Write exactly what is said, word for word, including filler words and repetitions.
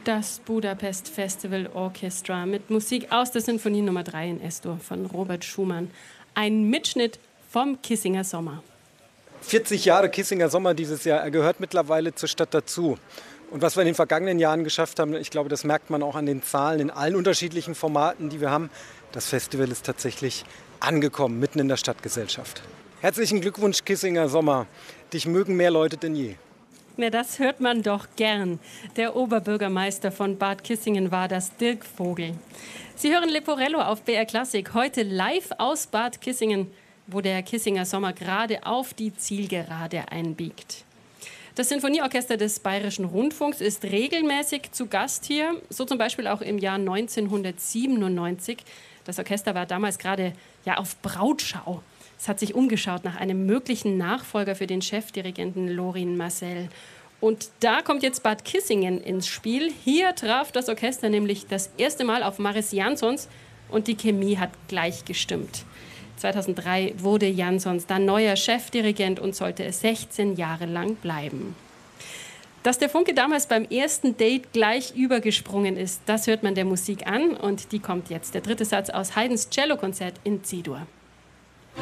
Das Budapest Festival Orchestra mit Musik aus der Sinfonie Nummer drei in Es-Dur von Robert Schumann. Ein Mitschnitt vom Kissinger Sommer. vierzig Jahre Kissinger Sommer dieses Jahr. Er gehört mittlerweile zur Stadt dazu. Und was wir in den vergangenen Jahren geschafft haben, ich glaube, das merkt man auch an den Zahlen in allen unterschiedlichen Formaten, die wir haben. Das Festival ist tatsächlich angekommen, mitten in der Stadtgesellschaft. Herzlichen Glückwunsch, Kissinger Sommer. Dich mögen mehr Leute denn je. Ja, das hört man doch gern. Der Oberbürgermeister von Bad Kissingen war das, Dirk Vogel. Sie hören Leporello auf B R Klassik, heute live aus Bad Kissingen, wo der Kissinger Sommer gerade auf die Zielgerade einbiegt. Das Sinfonieorchester des Bayerischen Rundfunks ist regelmäßig zu Gast hier, so zum Beispiel auch im Jahr neunzehnhundertsiebenundneunzig. Das Orchester war damals gerade ja, auf Brautschau. Es hat sich umgeschaut nach einem möglichen Nachfolger für den Chefdirigenten Lorin Maazel. Und da kommt jetzt Bad Kissingen ins Spiel. Hier traf das Orchester nämlich das erste Mal auf Maris Jansons und die Chemie hat gleich gestimmt. zweitausenddrei wurde Jansons dann neuer Chefdirigent und sollte es sechzehn Jahre lang bleiben. Dass der Funke damals beim ersten Date gleich übergesprungen ist, das hört man der Musik an und die kommt jetzt. Der dritte Satz aus Haydns Cellokonzert in C-Dur.